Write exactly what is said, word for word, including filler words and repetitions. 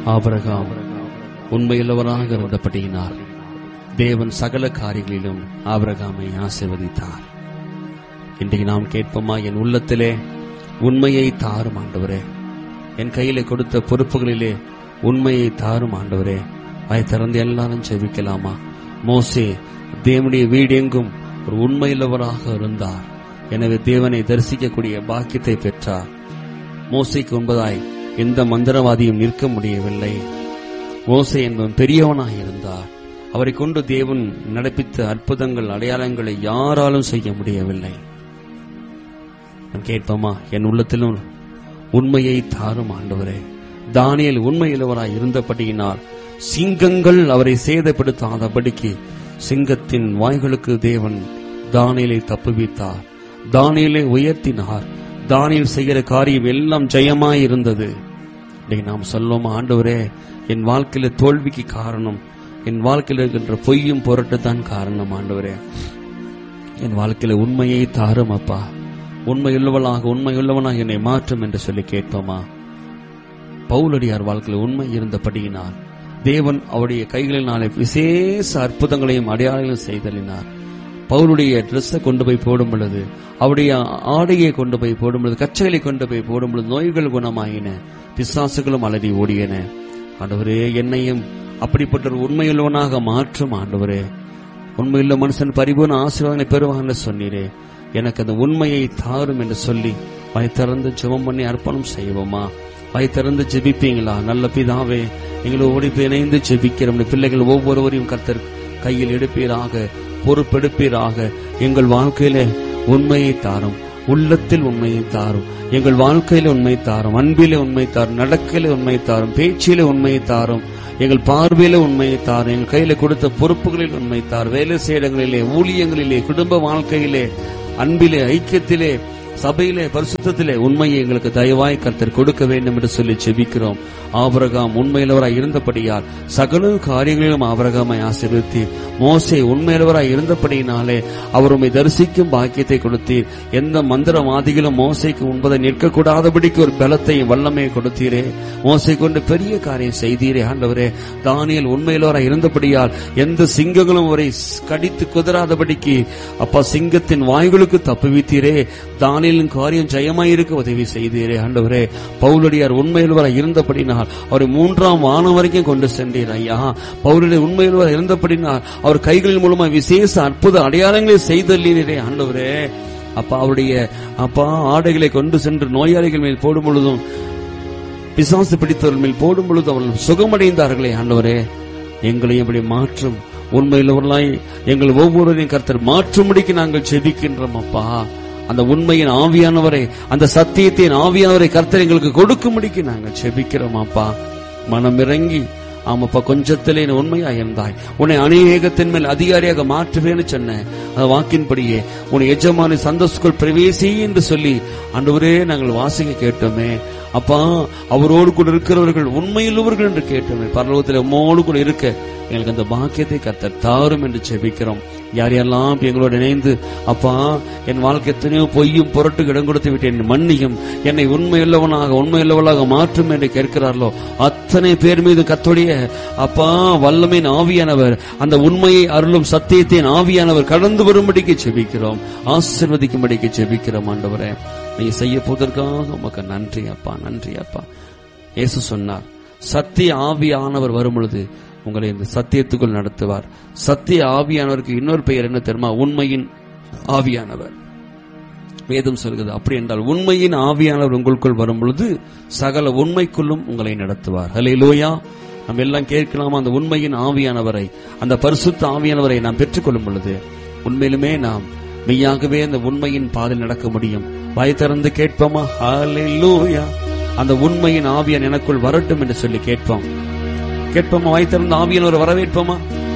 Abraham உண்மையுள்ளவராக இருந்தபடியினால் தேவன் சகல காரியங்களிலும் ஆபிரகாமை ஆசீர்வதித்தார். இன்றைக்கு நாம் கேட்போமா, என் உள்ளத்திலே உண்மையை தாரும் ஆண்டவரே, என் கையிலே கொடுத்த பொறுப்புகளிலே உண்மையை தாரும் ஆண்டவரே. வாய் திறந்து எல்லாரும் ஜெபிக்கலாமா? மோசே தேவனுடைய வீடு எங்கும் ஒரு உண்மையுள்ளவராக இருந்தார். எனவே தேவனை தரிசிக்கக்கூடிய பாக்கியத்தை பெற்றார். மோசேக்கு முன்பதாய் எந்த மந்திரவாதியும் நிற்க முடியவில்லை. மோசே என்பவன் பெரியவனாக இருந்தார். அவரை கொண்டு தேவன் நடப்பித்த அற்புதங்கள், அடையாளங்களை யாராலும் செய்ய முடியவில்லை. கேட்போமா, என் உள்ளத்திலும் உண்மையை தாரும் ஆண்டவரே. தானியேல் உண்மையுள்ளவராய் இருந்தபடியினால் சிங்கங்கள் அவரை சேதப்படுத்தாதபடிக்கு சிங்கத்தின் வாய்களுக்கு தேவன் தானியேலை தப்புவித்தார். தானியேலை உயர்த்தினார். தானியேல் செய்கிற காரியம் எல்லாம் ஜெயமாய் இருந்தது. இன்னைக்கு நாம் சொல்லுவோம், ஆண்டவரே என் வாழ்க்கையில தோல்விக்கு காரணம் என் வாழ்க்கையில் இருக்கின்ற பொய்யும் பொருட்டு தான் காரணம். ஆண்டவரே என் வாழ்க்கையில உண்மையை தாரும் அப்பா. உண்மையுள்ளவளாக உண்மையுள்ளவனாக என்னை மாற்றும் என்று சொல்லி கேட்போமா? பவுலடியார் வாழ்க்கையில் உண்மை இருந்தபடியினால் தேவன் அவருடைய கைகளினாலே விசேஷ அற்புதங்களையும் அடையாளங்களையும் செய்தலினார். பவுலுடைய ட்ரெஸ்ஸை கொண்டு போய் போடும் பொழுது, அவருடைய ஆடையை கொண்டு போய் போடும் பொழுது, கச்சைகளை கொண்டு போய் போடும் பொழுது நோய்கள் குணமாயின, பிசாசுகளும் அலறி ஓடியன. ஆண்டவரே என்னையும் அப்படிப்பட்ட ஒரு உண்மையுள்ளவனாக மாற்றும் ஆண்டவரே. உண்மையுள்ள மனுஷன் பரிபூர்ண ஆசீர்வாதங்களை பெறுவான்னு சொன்னீரே, எனக்கு அந்த உண்மையை தாரும் என்று சொல்லி வாய் திறந்து ஜெபம் பண்ணி அர்ப்பணம் செய்வோமா? வாய் திறந்து ஜெபிப்பீங்களா? நல்ல பிதாவே, எங்களோடு இணைந்து ஜெபிக்கிற பிள்ளைகள் ஒவ்வொருவரையும் கர்த்தர் கையில் எடுப்பீராக, பொறுப்பெடுப்பீராக. எங்கள் வாழ்க்கையில உண்மையை தாரும், உள்ளத்தில் உண்மையை தாரும், எங்கள் வாழ்க்கையில உண்மை தாரும், அன்பிலே உண்மை தாரும், நடக்கையில உண்மை தாரும், பேச்சிலே உண்மையை தாரும், எங்கள் பார்வையில உண்மையை தாரும், எங்கள் கையில கொடுத்த பொறுப்புகளில் உண்மை தாரும், வேலை செய்யங்களிலே, ஊழியங்களிலே, குடும்ப வாழ்க்கையிலே, அன்பிலே, ஐக்கியத்திலே, சபையிலே, பரிசுத்தத்திலே உண்மையை எங்களுக்கு தயவாய் கர்த்தர் கொடுக்க வேண்டும் என்று சொல்லி ஜெபிக்கிறோம். ஆபிரகாம் உண்மையுள்ளவராய் இருந்தபடியால் சகல காரியங்களிலும் ஆபிரகாமை ஆசீர்வதித்து, மோசே உண்மையுள்ளவராய் இருந்தபடியினாலே அவர் உம்மை தரிசிக்கும் பாக்கியத்தை கொடுத்தீர். எந்த மந்திரவாதிகளும் மோசைக்கு முன்பதை நிற்கக்கூடாதபடிக்கு ஒரு பலத்தை வல்லமையை கொடுத்தீரே. மோசை கொண்டு பெரிய காரியம் செய்தீரே ஆண்டவரே. தானியேல் உண்மையுள்ளவராய் இருந்தபடியால் எந்த சிங்கங்களும் அவரை கடித்து குதறாதபடிக்கு அப்பா சிங்கத்தின் வாய்களுக்கு தப்புவித்தீரே. தானியேலின் காரியம் ஜெயமாயிருக்க உதவி செய்தீரே ஆண்டவரே. பவுலடியார் உண்மையுள்ளவராய் இருந்தபடினால் அவரை மூன்றாம் வானம் வரைக்கும் கொண்டு சென்றீர் ஐயா. பவுலுடைய உண்மையுள்ளவராய் இருந்தபடினால் அவர் கைகளின் மூலமா விசேஷ அற்புத அடையாளங்களை செய்தீரே ஆண்டவரே. அப்பா அவருடைய அப்பா ஆடைகளை கொண்டு சென்று நோயாளிகள் மேல் போடும் பொழுதும், பிசாசு பிடித்தவர்கள் மேல் போடும் பொழுது அவர்கள் சுகமடைந்தார்களே ஆண்டவரே. எங்களையும் இப்படி மாற்றும் உண்மையுள்ளவர்களாய் எங்கள் ஒவ்வொருவரையும் கர்த்தர் மாற்றும்படிக்கு நாங்கள் ஜெபிக்கின்றோம் அப்பா. அந்த உண்மையின் ஆவியானவரை, அந்த சத்தியத்தின் ஆவியானவரை கர்த்தர் எங்களுக்கு கொடுக்கும்படிக்கு நாங்கள் ஜெபிக்கிறோம் அப்பா. மனம் இறங்கி, ஆமாப்பா, கொஞ்சத்திலே உண்மையா இருந்தாய், உன்னை அநேகத்தின் மேல் அதிகாரியாக மாற்றுவேன்னு சொன்ன அந்த வாக்கின்படியே உன்னை எஜமானி சந்தோஷக்குள் பிரவேசி என்று சொல்லி ஆண்டவரே நாங்கள் வாசிக்க கேட்டோமே அப்பா. அவரோடு கூட இருக்கிறவர்கள் உண்மையுள்ளவர்கள் என்று கேட்டோமே. பரலோகத்தில் உம்மோடு கூட இருக்க எங்களுக்கு அந்த பாக்கியத்தை கர்த்தர் தாரும் என்று ஜெபிக்கிறோம். யார் யாரெல்லாம் எங்களோடு இணைந்து அப்பா என் வாழ்க்கை எத்தனையோ பொய்யும் பொருட்டு இடம் கொடுத்து விட்டு என் மன்னியும், என்னை உண்மையுள்ளவனாக உண்மையுள்ளவளாக மாற்றும் என்று கேட்கிறார்களோ அத்தனை பேர் மீது கர்த்தருடைய அப்பா வல்லமையின் ஆவியானவர், அந்த உண்மையை அருளும் சத்தியத்தின் ஆவியானவர் கடந்து வரும்படிக்கு ஜெபிக்கிறோம், ஆசீர்வதிக்கும்படிக்கு ஜெபிக்கிறோம். ஆண்டவரே நீ செய்ய போவதற்காக உமக்கு நன்றி அப்பா, நன்றி அப்பா. இயேசு சொன்னார், சத்திய ஆவியானவர் வரும் பொழுது உங்களை இந்த சத்தியத்துக்குள் நடத்துவார். சத்திய ஆவியானவருக்கு இன்னொரு பெயர் என்ன தெரியுமா? உண்மையின் ஆவியானவர். வேதம் சொல்கிறது அப்படி என்றால் உண்மையின் ஆவியானவர் உங்களுக்குள் வரும் பொழுது சகல உண்மைக்குள்ளும் உங்களை நடத்துவார். ஹல்லேலூயா. நம்ம எல்லாம் கேட்கலாமா? அந்த உண்மையின் ஆவியானவரை, அந்த பரிசுத்த ஆவியானவரை நாம் பெற்றுக்கொள்ளும் பொழுது உண்மையிலுமே நாம் மெய்யாகவே அந்த உண்மையின் பாதையில் நடக்க முடியும். வாய் திறந்து கேட்போமா? ஹல்லேலூயா. அந்த உண்மையின் ஆவியான் எனக்குள் வரட்டும் என்று சொல்லி கேட்போம். கேட்போமா? வாய் திறந்து ஆவியானவரை வரவேற்போமா?